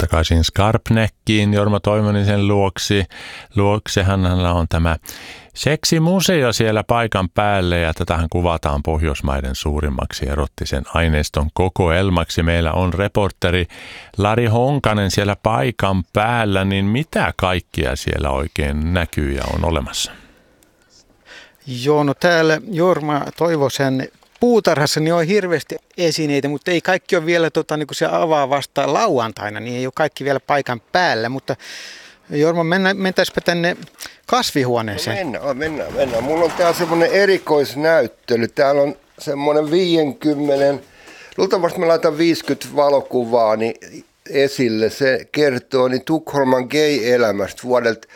takaisin Skarpnäckiin, Jorma Toivonisen luokse. Hänellä on tämä seksimuseo siellä paikan päälle ja tätähän kuvataan Pohjoismaiden suurimmaksi erottisen aineiston kokoelmaksi. Meillä on reporteri Lari Honkanen siellä paikan päällä, niin mitä kaikkia siellä oikein näkyy ja on olemassa? Joo, no täällä Jorma Toivosen puutarhassa niin on hirveästi esineitä, mutta ei kaikki ole vielä, niin kun se avaa vasta lauantaina, niin ei ole kaikki vielä paikan päällä, mutta Jorma, mentäispä tänne kasvihuoneeseen. No mennään. Mulla on täällä semmoinen erikoisnäyttely. Täällä on semmoinen 50, luultavasti mä laitan 50 valokuvaa esille. Se kertoo Tukholman gay-elämästä vuodelta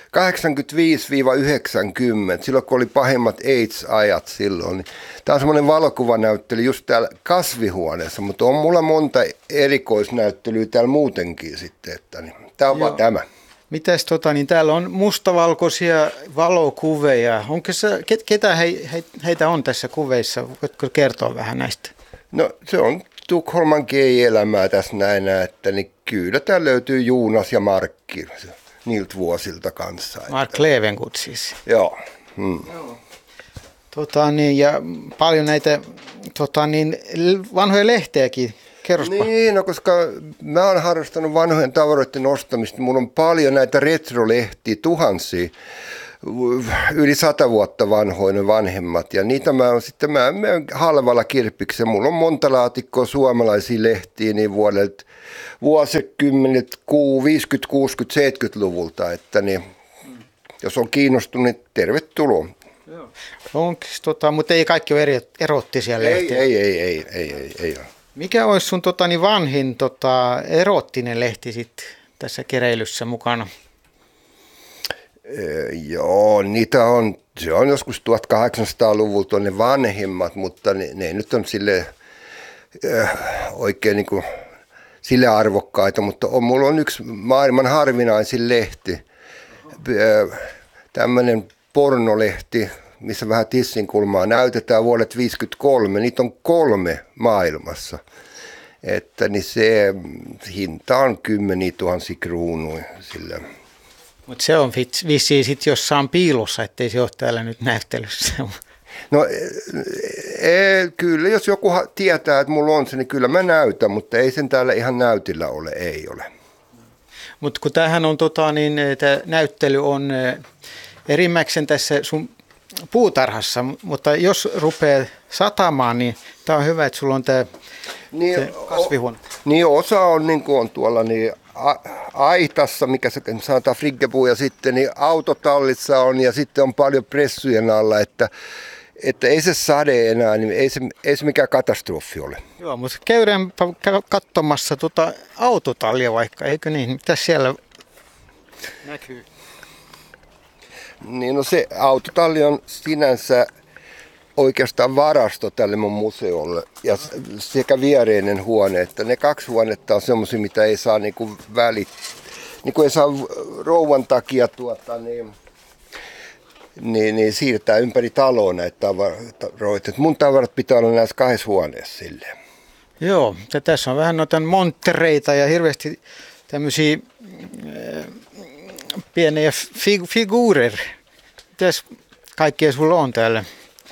85-90, silloin kun oli pahimmat AIDS-ajat silloin. Tämä on semmoinen valokuvanäyttely just täällä kasvihuoneessa, mutta on mulla monta erikoisnäyttelyä täällä muutenkin sitten. Että, tämä on vaan tämä. Mitäs niin täällä on mustavalkoisia valokuveja. Onko se, ketä heitä on tässä kuveissa? Voitko kertoa vähän näistä? No se on Tukholman gay-elämää tässä näin, että kyllä täällä löytyy Juunas ja Markki niiltä vuosilta kanssa. Mark Levengood siis. Joo. Ja paljon näitä vanhoja lehtejäkin. Kerrospa. Niin, no koska mä oon harrastanut vanhojen tavaroiden ostamista. Mulla on paljon näitä retrolehtiä, tuhansia, yli 100 vuotta vanhoina vanhemmat. Ja niitä mä halvalla kirppiksen. Mulla on monta laatikkoa suomalaisia lehtiä niin vuosikymmenet 50, 60, 70-luvulta. Että jos on kiinnostunut, niin tervetuloa. Mutta ei kaikki ole erottisia lehtiä. Ei ole. Mikä olisi sun vanhin erottinen lehti sit tässä keräilyssä mukana? Joo, niitä on, se on joskus 1800-luvulta ne vanhimmat, mutta ne nyt on oikein sille arvokkaita, mutta mulla on yksi maailman harvinaisin lehti, tämmöinen pornolehti, missä vähän tissinkulmaa näytetään vuodet 1953. Niitä on 3 maailmassa. Että se hinta on 10 000 kruunuja sillä. Mutta se on vissiin sitten jossain piilossa, ettei se ole täällä nyt näyttelyssä. No kyllä, jos joku tietää, että mulla on se, niin kyllä mä näytän, mutta ei sen täällä ihan näytillä ole, ei ole. Mutta kun tämähän on, tämä näyttely on erimmäkseen tässä sun puutarhassa, mutta jos rupeaa satamaan, niin tämä on hyvä, että sulla on tämä kasvihuone. Niin osa on niin kuin on tuolla aitassa, mikä se sanotaan friggepuu, ja sitten autotallissa on, ja sitten on paljon pressujen alla, että ei se sade enää, niin ei se mikään katastrofi ole. Joo, mutta käydäänpä katsomassa autotallia vaikka, eikö niin? Mitä siellä näkyy? Niin se autotalli on sinänsä oikeastaan varasto tälle mun museolle ja sekä viereinen huone, että ne 2 huonetta on semmoisia, mitä ei saa ei saa rouvan takia siirtää ympäri taloa näitä tavaroita. Mun tavarat pitää olla näissä 2 huoneessa silleen. Joo, tässä on vähän noita monttereita ja hirveästi tämmöisiä pieniä figuureja. Mitäs kaikkea sulla on täällä?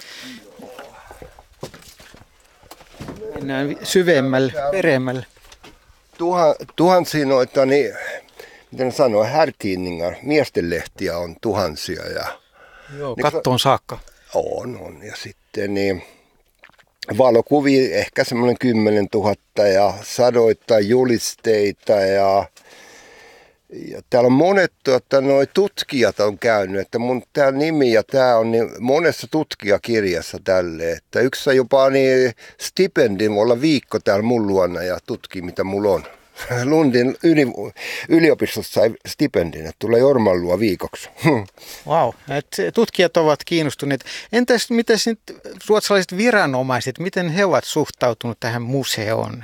Mennään syvemmälle, peremmälle. Tuhansia noita, miten sanoo, herrtidningar, miestenlehtiä on tuhansia. Joo, kattoon saakka. On. Ja sitten valokuvia ehkä semmoinen 10 000 ja sadoita julisteita ja täällä on monet tutkijat on käynyt, että mun tää nimi ja tää on monessa tutkijakirjassa tälle, että yksi saa jopa stipendin olla viikko täällä mun luona ja tutkii mitä mulla on. Lundin yliopistossa sai stipendin, että tulee Jorman luo viikoksi. Wow, tutkijat ovat kiinnostuneet. Entäs miten ruotsalaiset viranomaiset, miten he ovat suhtautuneet tähän museoon?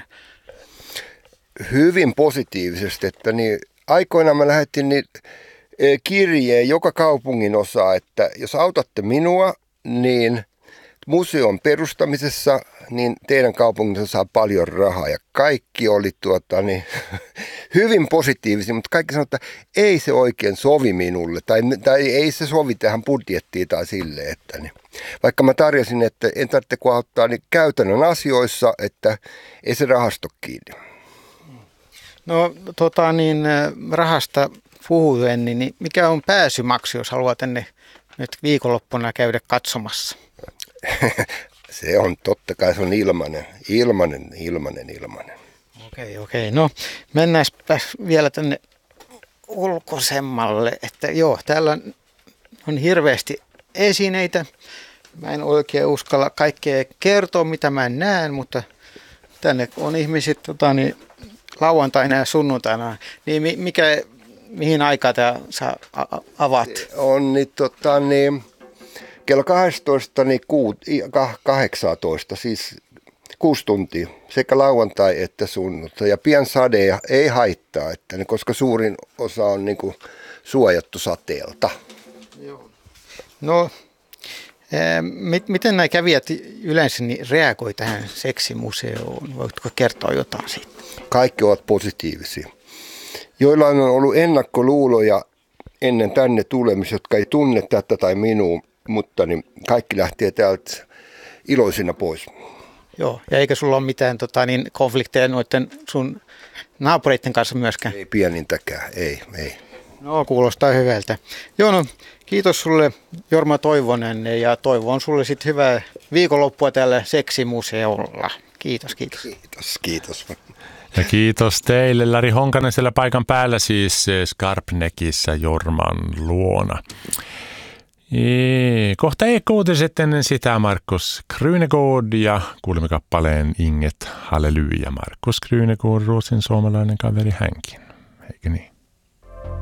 Hyvin positiivisesti, että aikoinaan mä lähetin kirjeen joka kaupungin osaa, että jos autatte minua, niin museon perustamisessa, niin teidän kaupungissa saa paljon rahaa. Ja kaikki oli hyvin positiivisia, mutta kaikki sanoo, että ei se oikein sovi minulle tai ei se sovi tähän budjettiin tai silleen, että niin. Vaikka mä tarjosin, että en tarvitse kun auttaa niin käytännön asioissa, että ei se rahasto kiinni. No rahasta puhuen, niin mikä on pääsymaksu, jos haluaa tänne nyt viikonloppuna käydä katsomassa? Se on totta kai, se on ilmanen. Okei. No mennäänpä vielä tänne ulkoisemmalle, että joo, täällä on hirveästi esineitä. Mä en oikein uskalla kaikkea kertoa, mitä mä näen, mutta tänne on ihmiset lauantaina ja sunnuntaina. Niin mihin aikaan sä avaat? On kello 12 18, siis 6 tuntia, sekä lauantai että sunnuntai. Ja pian sade ei haittaa, koska suurin osa on suojattu sateelta. Joo. No, miten nämä kävijät yleensä reagoi tähän seksimuseoon? Voitko kertoa jotain siitä? Kaikki ovat positiivisia. Joillain on ollut ennakkoluuloja ennen tänne tulemista, jotka ei tunne tätä tai minua, mutta kaikki lähtee täältä iloisina pois. Joo, ja eikä sulla ole mitään konflikteja noiden sun naapureiden kanssa myöskään? Ei pienintäkään, ei. No, kuulostaa hyvältä. Joo, no, kiitos sulle Jorma Toivonen ja toivon sulle sitten hyvää viikonloppua täällä seksimuseolla. Kiitos. Kiitos. Ja kiitos teille, Lari Honkanen, siellä paikan päällä siis Skarpnäkissä Jorman luona. Kohta uutiset ennen sitä Markus Krynegård ja kuulimme kappaleen Inget Halleluja. Markus Krynegård, ruotsin suomalainen kaveri hänkin, eikö niin?